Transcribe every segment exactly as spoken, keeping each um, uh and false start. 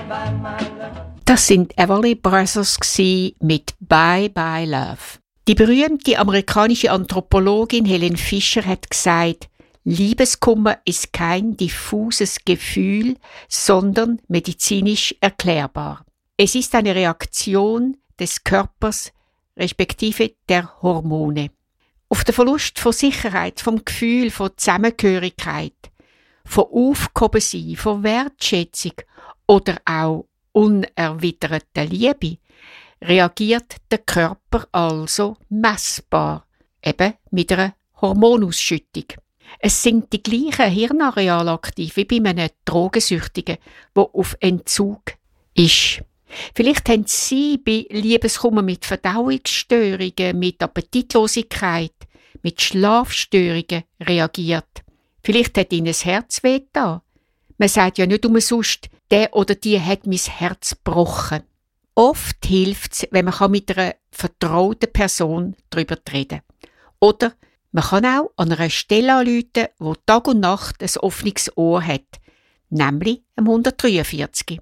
Das sind Everly Brothers mit Bye Bye Love. Die berühmte amerikanische Anthropologin Helen Fisher hat gesagt, Liebeskummer ist kein diffuses Gefühl, sondern medizinisch erklärbar. Es ist eine Reaktion des Körpers respektive der Hormone. Auf den Verlust von Sicherheit, vom Gefühl von Zusammengehörigkeit, von Aufgehobensein, von Wertschätzung oder auch unerwiderter Liebe reagiert der Körper also messbar, eben mit einer Hormonausschüttung. Es sind die gleichen Hirnareale aktiv wie bei einem Drogensüchtigen, der auf Entzug ist. Vielleicht haben Sie bei Liebeskummer mit Verdauungsstörungen, mit Appetitlosigkeit, mit Schlafstörungen reagiert. Vielleicht hat Ihnen das Herz wehgetan. Man sagt ja nicht umsonst, der oder die hat mein Herz gebrochen. Oft hilft es, wenn man mit einer vertrauten Person darüber reden kann. Oder man kann auch an einer Stelle anrufen, wo Tag und Nacht ein offenes Ohr hat, nämlich am hundertdreiundvierzig.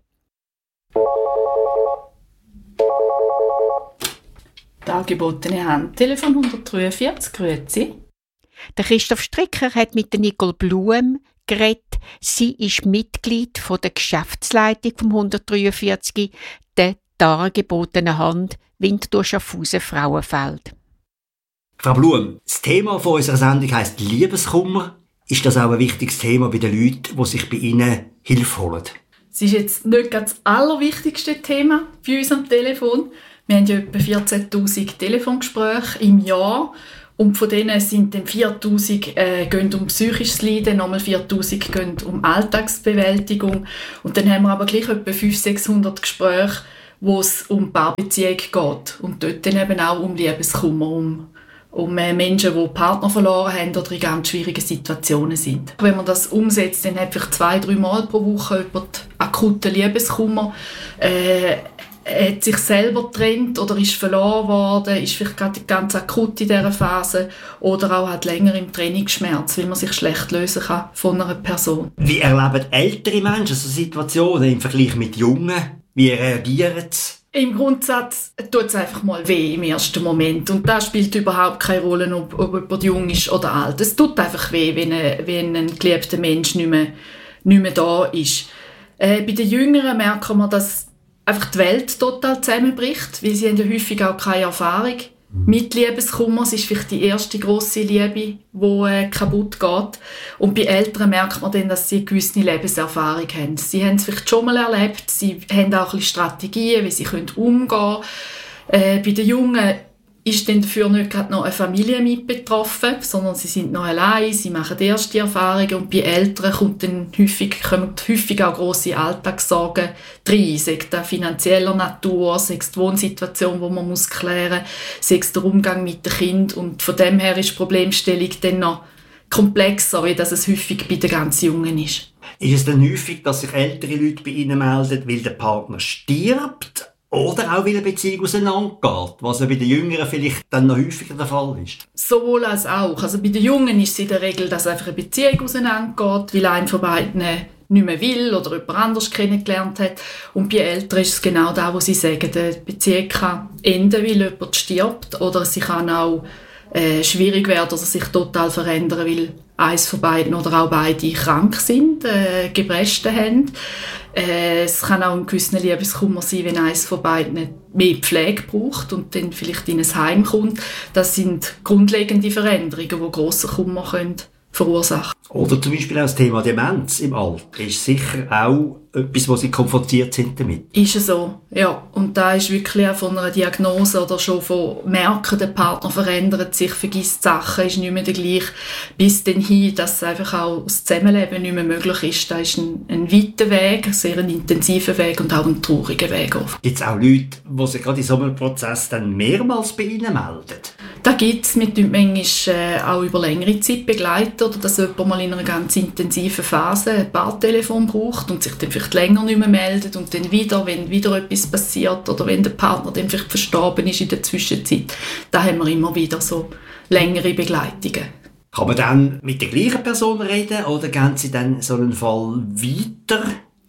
Das angebotene Handtelefon hundertdreiundvierzig, grüezi. Der Christoph Stricker hat mit der Nicole Blum geredet. Sie ist Mitglied von der Geschäftsleitung vom hundertdreiundvierzig, der dargebotenen Hand Winterthur-Schaffhausen-Frauenfeld. Frau Blum, das Thema von unserer Sendung heisst Liebeskummer. Ist das auch ein wichtiges Thema bei den Leuten, die sich bei Ihnen Hilfe holen? Es ist jetzt nicht das allerwichtigste Thema bei uns am Telefon. Wir haben ja etwa vierzehntausend Telefongespräche im Jahr. Und von denen sind dann viertausend äh, gehen um psychisches Leiden, nochmal viertausend gehen um Alltagsbewältigung. Und dann haben wir aber gleich etwa fünfhundert, sechshundert Gespräche, wo es um Paarbeziehung geht. Und dort dann eben auch um Liebeskummer, um, um äh, Menschen, die Partner verloren haben oder in ganz schwierigen Situationen sind. Wenn man das umsetzt, dann hat vielleicht zwei, drei Mal pro Woche jemand akuten Liebeskummer. Äh, hat sich selber getrennt oder ist verloren worden, ist vielleicht gerade ganz akut in dieser Phase oder auch hat länger im Trennungsschmerz, weil man sich schlecht lösen kann von einer Person. Wie erleben ältere Menschen so Situationen im Vergleich mit Jungen? Wie reagieren sie? Im Grundsatz tut es einfach mal weh im ersten Moment. Und da spielt überhaupt keine Rolle, ob, ob jemand jung ist oder alt. Es tut einfach weh, wenn ein, wenn ein geliebter Mensch nicht mehr, nicht mehr da ist. Äh, bei den Jüngeren merken wir, dass einfach die Welt total zusammenbricht, weil sie haben ja häufig auch keine Erfahrung mit Liebeskummer. Es ist vielleicht die erste grosse Liebe, die äh, kaputt geht. Und bei Älteren merkt man dann, dass sie eine gewisse Lebenserfahrung haben. Sie haben es vielleicht schon mal erlebt, sie haben auch ein bisschen Strategien, wie sie können umgehen können. Äh, bei den Jungen ist dann dafür nicht gerade noch eine Familie mit betroffen, sondern sie sind noch allein, sie machen die erste Erfahrungen und bei Älteren kommt dann häufig, kommen häufig auch grosse Alltagssorgen rein, sei es finanzieller Natur, sei es die Wohnsituation, die man muss klären muss, sei es der Umgang mit dem Kind und von dem her ist die Problemstellung dann noch komplexer, wie das es häufig bei den ganz Jungen ist. Ist es dann häufig, dass sich ältere Leute bei Ihnen melden, weil der Partner stirbt? Oder auch, weil eine Beziehung auseinandergeht, was ja bei den Jüngeren vielleicht dann noch häufiger der Fall ist. Sowohl als auch. Also bei den Jungen ist es in der Regel, dass einfach eine Beziehung auseinandergeht, weil einer von beiden nicht mehr will oder jemand anderes kennengelernt hat. Und bei Älteren ist es genau das, was sie sagen. Die Beziehung kann enden, weil jemand stirbt. Oder sie kann auch äh, schwierig werden oder sich total verändern, weil eins von beiden oder auch beide krank sind, äh, Gebrechen haben. Äh, es kann auch ein gewisser Liebeskummer sein, wenn eines von beiden mehr Pflege braucht und dann vielleicht in ein Heim kommt. Das sind grundlegende Veränderungen, die grossen Kummer können verursachen. Oder zum Beispiel auch das Thema Demenz im Alter ist sicher auch etwas, wo Sie konfrontiert sind damit. Ist es so, ja. Und da ist wirklich auch von einer Diagnose oder schon von Merken, der Partner verändert sich, vergisst Sachen, ist nicht mehr der gleiche, bis dann hin, dass einfach auch das Zusammenleben nicht mehr möglich ist. Da ist ein, ein weiter Weg, ein sehr ein intensiver Weg und auch ein trauriger Weg oft. Gibt es auch Leute, die sich gerade in so einem Prozess dann mehrmals bei Ihnen melden? Da gibt es mit manchmal äh, auch über längere Zeit begleiten oder dass jemand mal in einer ganz intensiven Phase ein Paartelefon braucht und sich dann vielleicht länger nicht mehr meldet und dann wieder, wenn wieder etwas passiert oder wenn der Partner dann vielleicht verstorben ist in der Zwischenzeit. Da haben wir immer wieder so längere Begleitungen. Kann man dann mit der gleichen Person reden oder gehen Sie dann so einen Fall weiter?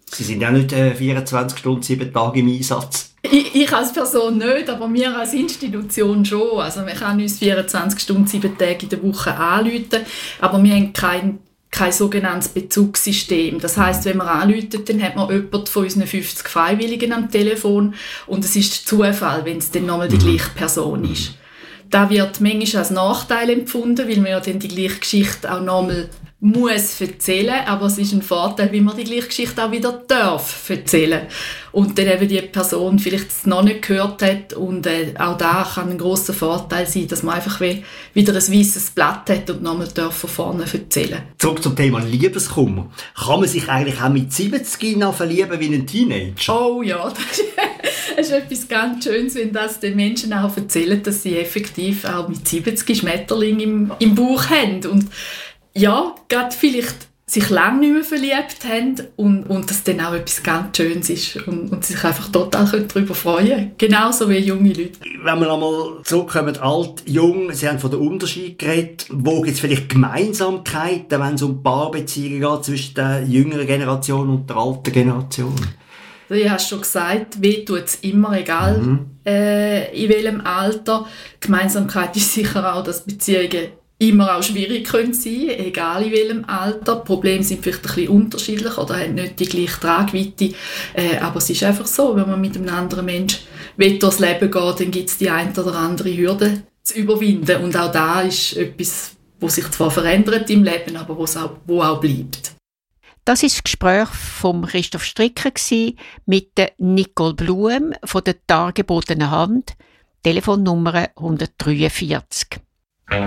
Sie sind ja nicht äh, vierundzwanzig Stunden, sieben Tage im Einsatz. Ich, ich als Person nicht, aber wir als Institution schon. Also wir können uns vierundzwanzig Stunden, sieben Tage in der Woche anrufen, aber wir haben kein, kein sogenanntes Bezugssystem. Das heisst, wenn man anruft, dann hat man jemanden von unseren fünfzig Freiwilligen am Telefon und es ist Zufall, wenn es dann nochmal die gleiche Person ist. Das wird manchmal als Nachteil empfunden, weil man ja dann die gleiche Geschichte auch nochmal muss erzählen, aber es ist ein Vorteil, wie man die gleiche Geschichte auch wieder darf erzählen. Und dann eben die Person vielleicht es noch nicht gehört hat und äh, auch da kann ein grosser Vorteil sein, dass man einfach wie, wieder ein weisses Blatt hat und nochmal darf von vorne erzählen. Zurück zum Thema Liebeskummer. Kann man sich eigentlich auch mit siebzig noch verlieben wie ein Teenager? Oh ja, das ist, das ist etwas ganz Schönes, wenn das den Menschen auch erzählen, dass sie effektiv auch mit siebzig Schmetterlinge im, im Bauch haben. Und ja, gerade vielleicht sich lange nicht mehr verliebt haben und, und das dann auch etwas ganz Schönes ist und, und sich einfach total darüber freuen können. Genauso wie junge Leute. Wenn wir einmal zurückkommen, alt, jung, Sie haben von den Unterschied geredet. Wo gibt es vielleicht Gemeinsamkeiten, wenn es um Paarbeziehungen geht zwischen der jüngeren Generation und der alten Generation? Also, ich habe schon gesagt, weh tut es immer, egal mhm. äh, in welchem Alter. Die Gemeinsamkeit ist sicher auch, dass Beziehungen immer auch schwierig können sein, egal in welchem Alter. Die Probleme sind vielleicht ein bisschen unterschiedlich oder haben nicht die gleiche Tragweite. Äh, aber es ist einfach so, wenn man mit einem anderen Menschen durchs Leben geht, dann gibt es die eine oder andere Hürde zu überwinden. Und auch da ist etwas, was sich zwar verändert im Leben, aber wo auch, wo auch bleibt. Das war das Gespräch von Christoph Stricker mit der Nicole Blum von der Dargebotenen Hand, Telefonnummer hundertdreiundvierzig.